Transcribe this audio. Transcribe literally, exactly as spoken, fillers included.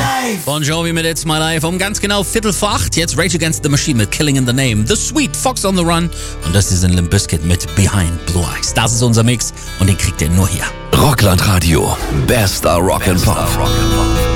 Bon Jovi mit It's My Life um ganz genau Viertel vor acht. Jetzt Rage Against the Machine mit Killing in the Name. The Sweet, Fox on the Run. Und das ist ein Limp Bizkit mit Behind Blue Eyes. Das ist unser Mix und den kriegt ihr nur hier. Rockland Radio. Bester Rock'n'Pop.